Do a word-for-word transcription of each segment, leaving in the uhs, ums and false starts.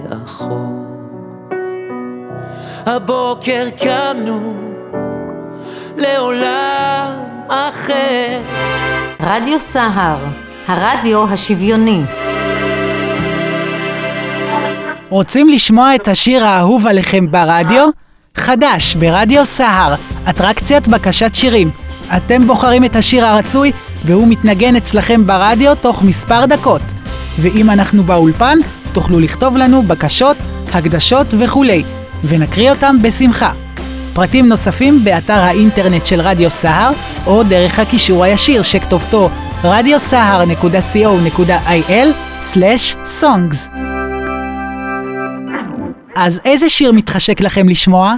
לאחור. הבוקר קמנו לעולם אחר. רדיו סהר, הרדיו השוויוני. רוצים לשמוע את השיר האהוב עליכם ברדיו? חדש ברדיו סהר, אטרקציית בקשת שירים. אתם בוחרים את השיר הרצוי והוא מתנגן אצלכם ברדיו תוך מספר דקות. ואם אנחנו באולפן, תוכלו לכתוב לנו בקשות, הקדשות וכולי, ונקריא אותם בשמחה. פרטים נוספים באתר האינטרנט של רדיו סהר, או דרך הקישור הישיר שכתובתו רדיו סהר נקודה סי או נקודה איי אל סלש סונגס. אז איזה שיר מתחשק לכם לשמוע?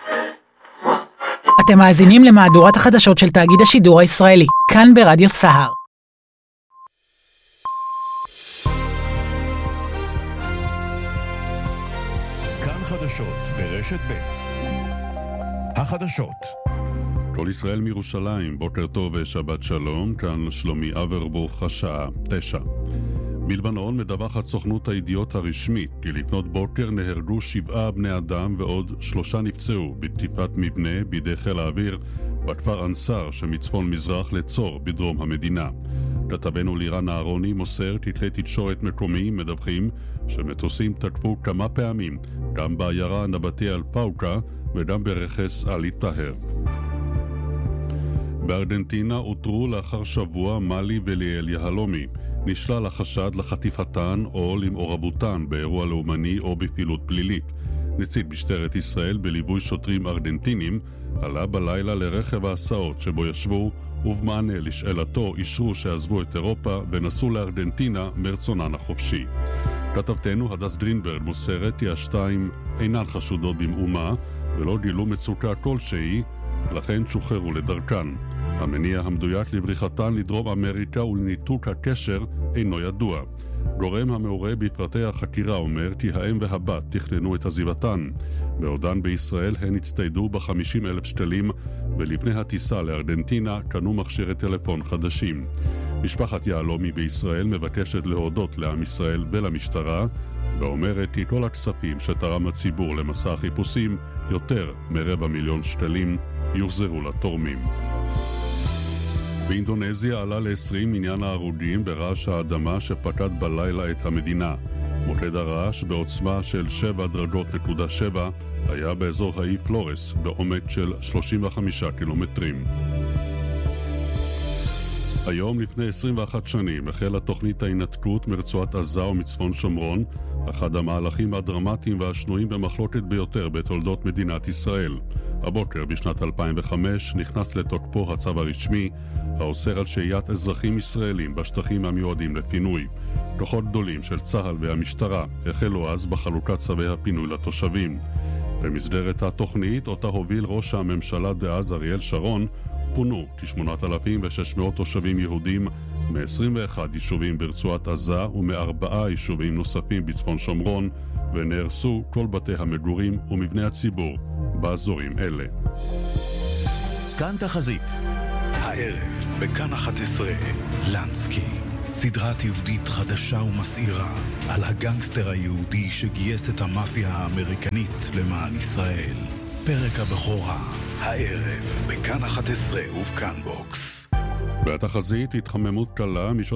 אתם מאזינים למהדורת החדשות של תאגיד השידור הישראלי, כאן ברדיו סהר. כאן חדשות ברשת ב'. החדשות. כל ישראל מירושלים, בוקר טוב ושבת שלום, כאן שלומי אברבוך, השעה תשע. בלבנון מדווחת סוכנות הידיעות הרשמית כי לפנות בוקר נהרגו שבעה בני אדם ועוד שלושה נפצעו בתקיפת מבנה בידי חיל האוויר בכפר אנסר שמצפון מזרח לצור בדרום המדינה. כתבנו לירן אהרוני מוסר כי כלי תקשורת מקומיים מדווחים שמטוסים תקפו כמה פעמים גם בעיירה נבטי אל-פאוקה וגם ברכס עלי טהר. בארגנטינה אותרו לאחר שבוע מלי וליאל יהלומי. נשלל החשד לחטיפתן או למעורבותן באירוע לאומני או בפעילות פלילית. נציג משטרת ישראל בליווי שוטרים ארגנטינים עלה בלילה לרכב ההסעות שבו ישבו, ובמענה לשאלתו אישרו שעזבו את אירופה ונסעו לארגנטינה מרצונן החופשי. כתבתנו הדס גרינברג מוסרת כי השתיים אינן חשודות במאומה ולא גילו מצוקה כלשהי, לכן שוחררו לדרכן. המניע המדויק לבריחתן לדרום אמריקה ולניתוק הקשר אינו ידוע. גורם המעורה בפרטי החקירה אומר כי האם והבת תכננו את עזיבתן. בעודן בישראל הן הצטיידו ב-חמישים אלף שקלים ולפני הטיסה לארגנטינה קנו מכשירי טלפון חדשים. משפחת יהלומי בישראל מבקשת להודות לעם ישראל ולמשטרה ואומרת כי כל הכספים שתרם הציבור למסע החיפושים, יותר מרבע מיליון שקלים, יוחזרו לתורמים. באינדונזיה עלה ל-עשרים מניין ההרוגים ברעש האדמה שפקד בלילה את המדינה. מוקד הרעש בעוצמה של שבע דרגות נקודה שבע היה באזור האי פלורס בעומק של שלושים וחמישה קילומטרים. היום לפני עשרים ואחת שנים החלה תוכנית ההינתקות מרצועת עזה ומצפון שומרון, אחד המהלכים הדרמטיים והשנויים במחלוקת ביותר בתולדות מדינת ישראל. הבוקר בשנת אלפיים וחמש נכנס לתוקפו הצו הרשמי האוסר על שהיית אזרחים ישראלים בשטחים המיועדים לפינוי. כוחות גדולים של צה"ל והמשטרה החלו אז בחלוקת צווי הפינוי לתושבים. במסגרת התוכנית אותה הוביל ראש הממשלה דאז אריאל שרון, פונו כ-שמונת אלפים ושש מאות תושבים יהודים מ-עשרים ואחד יישובים ברצועת עזה ומארבעה יישובים נוספים בצפון שומרון, ונהרסו כל בתי המגורים ומבני הציבור באזורים אלה. כאן תחזית. הערב בכאן אחת עשרה, לנסקי. סדרה תיעודית חדשה ומסעירה על הגנגסטר היהודי שגייס את המאפיה האמריקנית למען ישראל. פרק הבכורה, הערב בכאן אחת עשרה ובכאן בוקס. בתחזית התחממות קלה משעות